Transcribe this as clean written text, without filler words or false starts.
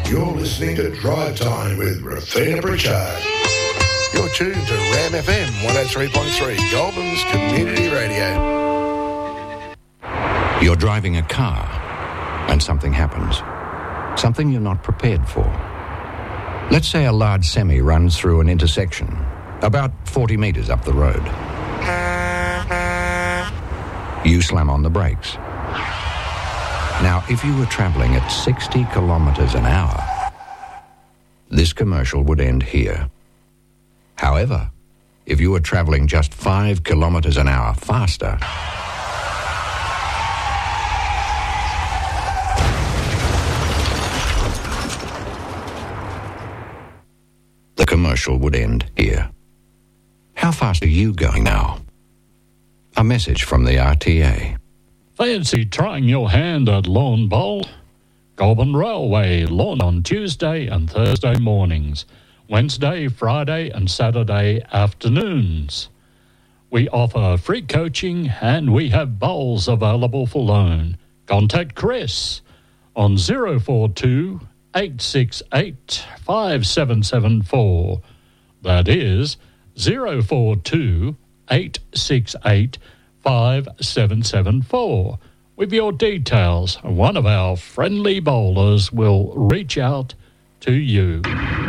You're listening to Drive Time with Rafina Pritchard. You're tuned to Ram FM 103.3, Goulburn's Community Radio. You're driving a car and something happens. Something you're not prepared for. Let's say a large semi runs through an intersection, about 40 metres up the road. You slam on the brakes. Now, if you were travelling at 60 kilometres an hour, this commercial would end here. However, if you were travelling just 5 kilometres an hour faster, the commercial would end here. How fast are you going now? A message from the RTA. Fancy trying your hand at lawn bowl? Goulburn Railway lawn on Tuesday and Thursday mornings, Wednesday, Friday and Saturday afternoons. We offer free coaching and we have bowls available for loan. Contact Chris on 042 868 5774. That is 042 868 5774. With your details, one of our friendly bowlers will reach out to you.